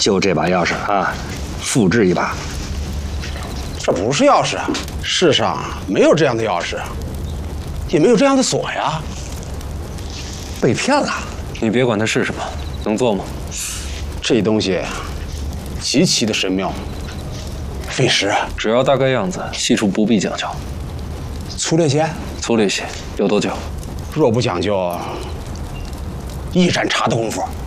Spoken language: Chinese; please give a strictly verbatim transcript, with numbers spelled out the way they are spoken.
就这把钥匙啊，复制一把。 这不是钥匙，世上没有这样的钥匙，也没有这样的锁呀。 被骗了？ 你别管它是什么，能做吗？ 这东西极其的神妙，费时。 只要大概样子，细处不必讲究。 粗略些？ 粗略些。有多久？ 若不讲究，一盏茶的功夫。